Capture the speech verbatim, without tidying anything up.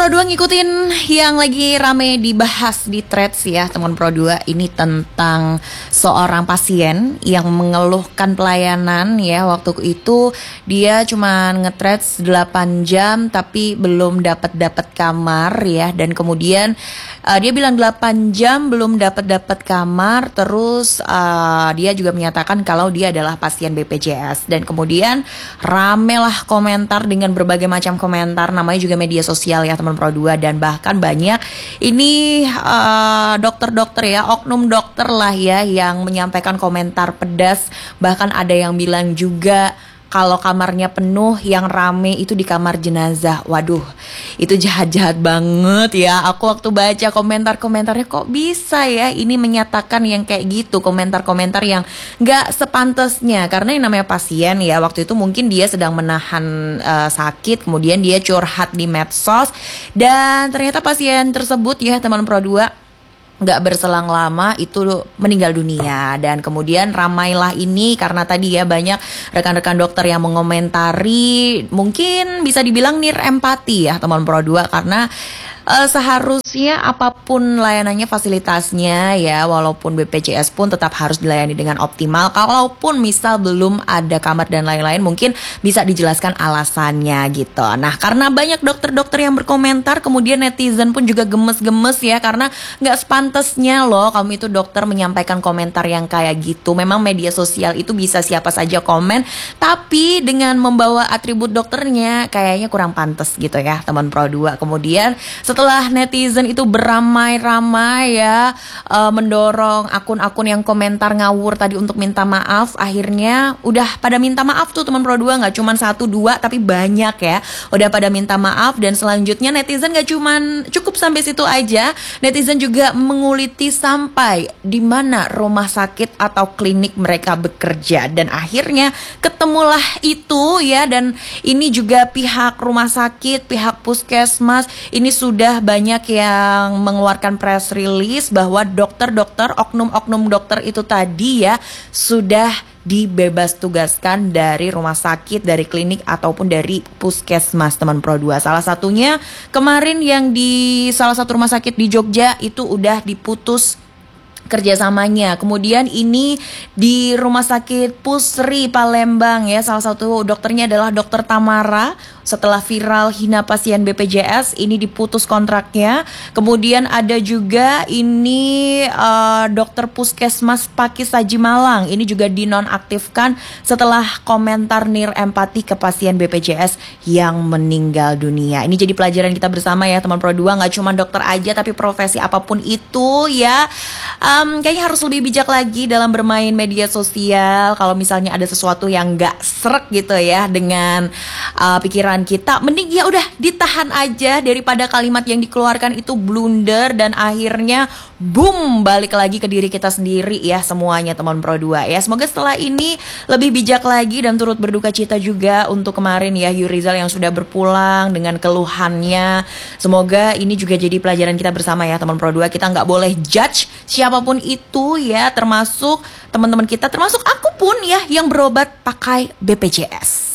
Pro dua ngikutin yang lagi rame dibahas di threads ya teman Pro dua. Ini tentang seorang pasien yang mengeluhkan pelayanan ya. Waktu itu dia cuma nge-threads delapan jam tapi belum dapat-dapat kamar ya. Dan kemudian uh, dia bilang delapan jam belum dapat-dapat kamar. Terus uh, dia juga menyatakan kalau dia adalah pasien B P J S. Dan kemudian ramelah komentar dengan berbagai macam komentar. Namanya juga media sosial ya teman Pro dua, dan bahkan banyak ini uh, dokter-dokter ya, oknum dokter lah ya yang menyampaikan komentar pedas. Bahkan ada yang bilang juga kalau kamarnya penuh, yang rame itu di kamar jenazah. Waduh, itu jahat-jahat banget ya. Aku waktu baca komentar-komentarnya, kok bisa ya ini menyatakan yang kayak gitu. Komentar-komentar yang gak sepantasnya. Karena yang namanya pasien ya, waktu itu mungkin dia sedang menahan uh, sakit. Kemudian dia curhat di medsos. Dan ternyata pasien tersebut ya teman Pro dua, nggak berselang lama itu meninggal dunia. Dan kemudian ramailah ini karena tadi ya banyak rekan-rekan dokter yang mengomentari, mungkin bisa dibilang nir empati ya teman Pro dua, karena Uh, seharusnya apapun layanannya, fasilitasnya ya, walaupun B P J S pun tetap harus dilayani dengan optimal. Kalaupun misal belum ada kamar dan lain-lain, mungkin bisa dijelaskan alasannya gitu. Nah, karena banyak dokter-dokter yang berkomentar, kemudian netizen pun juga gemes-gemes ya, karena nggak sepantasnya loh kamu itu dokter menyampaikan komentar yang kayak gitu. Memang media sosial itu bisa siapa saja komen, tapi dengan membawa atribut dokternya kayaknya kurang pantas gitu ya teman Pro dua. Kemudian setelah netizen itu beramai-ramai ya uh, mendorong akun-akun yang komentar ngawur tadi untuk minta maaf, akhirnya udah pada minta maaf tuh teman Pro dua, nggak cuma satu dua tapi banyak ya, udah pada minta maaf. Dan selanjutnya netizen nggak cuma cukup sampai situ aja, netizen juga menguliti sampai di mana rumah sakit atau klinik mereka bekerja, dan akhirnya ketemulah itu ya. Dan ini juga pihak rumah sakit, pihak puskesmas ini sudah Sudah banyak yang mengeluarkan press release bahwa dokter-dokter, oknum-oknum dokter itu tadi ya sudah dibebas tugaskan dari rumah sakit, dari klinik ataupun dari puskesmas teman Pro dua. Salah satunya kemarin yang di salah satu rumah sakit di Jogja itu udah diputus kerjasamanya. Kemudian ini di rumah sakit Pusri Palembang ya, salah satu dokternya adalah dokter Tamara. Setelah viral hina pasien B P J S, ini diputus kontraknya. Kemudian ada juga ini uh, dokter puskesmas Pakis Haji Malang, ini juga dinonaktifkan setelah komentar nir empati ke pasien B P J S yang meninggal dunia. Ini jadi pelajaran kita bersama ya teman Pro dua, nggak cuma dokter aja tapi profesi apapun itu ya. Um, kayaknya harus lebih bijak lagi dalam bermain media sosial. Kalau misalnya ada sesuatu yang nggak srek gitu ya dengan uh, pikiran kita, mending ya udah ditahan aja daripada kalimat yang dikeluarkan itu blunder dan akhirnya boom balik lagi ke diri kita sendiri ya semuanya teman Pro dua ya. Semoga setelah ini lebih bijak lagi dan turut berduka cita juga untuk kemarin ya Yurizal yang sudah berpulang dengan keluhannya. Semoga ini juga jadi pelajaran kita bersama ya teman Pro dua. Kita nggak boleh judge siapapun itu ya, termasuk teman-teman kita, termasuk aku pun ya yang berobat pakai B P J S.